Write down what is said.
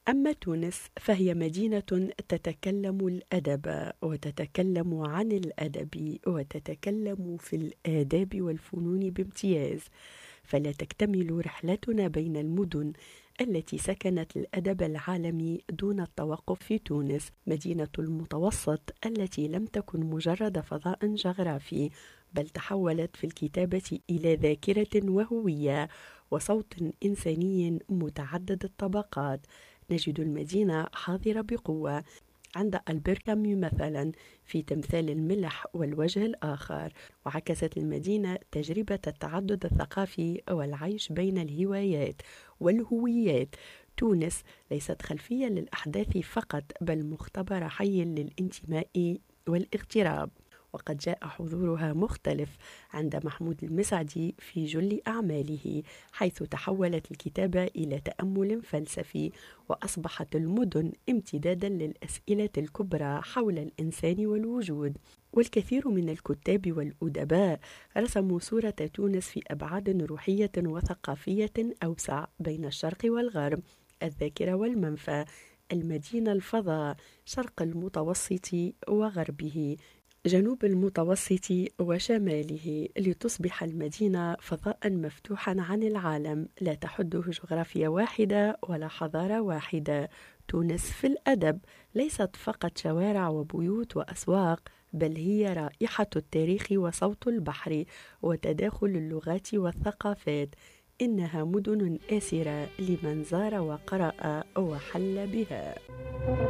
أما تونس فهي مدينة تتكلم الأدب وتتكلم عن الأدب وتتكلم في الآداب والفنون بامتياز، فلا تكتمل رحلتنا بين المدن التي سكنت الأدب العالمي دون التوقف في تونس، مدينة المتوسط التي لم تكن مجرد فضاء جغرافي، بل تحولت في الكتابة إلى ذاكرة وهوية وصوت إنساني متعدد الطبقات. نجد المدينة حاضرة بقوة عند ألبير كاميو مثلا في تمثال الملح والوجه الآخر، وعكست المدينة تجربة التعدد الثقافي والعيش بين الهوايات والهويات. تونس ليست خلفية للأحداث فقط، بل مختبر حي للانتماء والاغتراب، وقد جاء حضورها مختلف عند محمود المسعدي في جل أعماله، حيث تحولت الكتابة إلى تأمل فلسفي، وأصبحت المدن امتدادا للأسئلة الكبرى حول الإنسان والوجود. والكثير من الكتاب والأدباء رسموا صورة تونس في أبعاد روحية وثقافية أوسع، بين الشرق والغرب، الذاكرة والمنفى، المدينة الفضاء، شرق المتوسط وغربه، جنوب المتوسط وشماله، لتصبح المدينة فضاء مفتوحا عن العالم لا تحده جغرافيا واحدة ولا حضارة واحدة. تونس في الأدب ليست فقط شوارع وبيوت وأسواق، بل هي رائحة التاريخ وصوت البحر وتداخل اللغات والثقافات. إنها مدن آسرة لمن زار وقرأ وحل بها.